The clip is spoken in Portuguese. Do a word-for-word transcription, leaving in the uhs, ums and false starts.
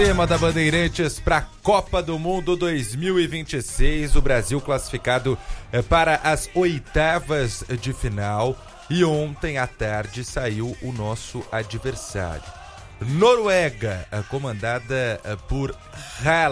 Tema da Bandeirantes para a Copa do Mundo dois mil e vinte e seis, o Brasil classificado para as oitavas de final, e ontem à tarde saiu o nosso adversário. Noruega, comandada por Haaland.